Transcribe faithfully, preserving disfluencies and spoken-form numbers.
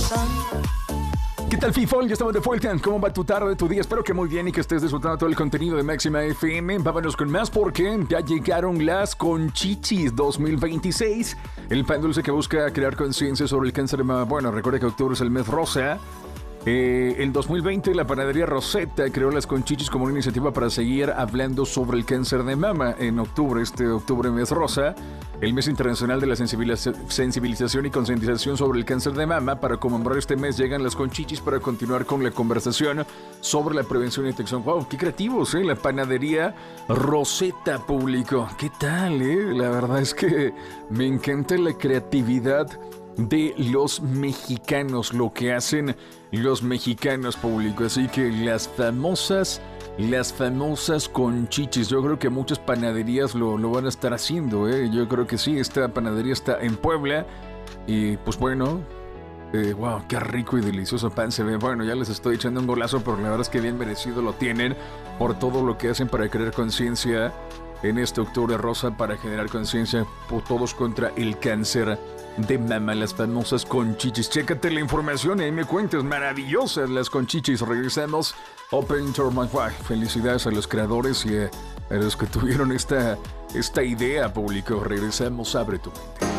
¿Qué tal, Fifol? Ya estamos de vuelta. ¿Cómo va tu tarde, tu día? Espero que muy bien y que estés disfrutando todo el contenido de Máxima F M. Vámonos con más porque ya llegaron las Conchichis dos mil veintiséis. El pan dulce que busca crear conciencia sobre el cáncer de mama. Bueno, recuerda que octubre es el mes rosa. Eh, en dos mil veinte la panadería Rosetta creó las Conchichis como una iniciativa para seguir hablando sobre el cáncer de mama. En octubre, este octubre mes rosa, el mes internacional de la sensibiliz- sensibilización y concientización sobre el cáncer de mama. Para conmemorar este mes llegan las Conchichis para continuar con la conversación sobre la prevención y detección. ¡Wow! ¡Qué creativos, eh! La panadería Rosetta Público. ¿Qué tal, eh? La verdad es que me encanta la creatividad de los mexicanos, lo que hacen los mexicanos, público. Así que las famosas, las famosas Conchichis. Yo creo que muchas panaderías lo, lo van a estar haciendo, ¿eh? Yo creo que sí, esta panadería está en Puebla. Y pues bueno, eh, wow, qué rico y delicioso pan se ve. Bueno, ya les estoy echando un golazo, pero la verdad es que bien merecido lo tienen por todo lo que hacen para crear conciencia en este octubre rosa, para generar conciencia por todos contra el cáncer de mama, las famosas Conchichis. Chécate la información y me cuentas, maravillosas las Conchichis. Regresamos. Open Your Mind. Felicidades a los creadores y a, a los que tuvieron esta, esta idea, público. Regresamos, abre tu mente.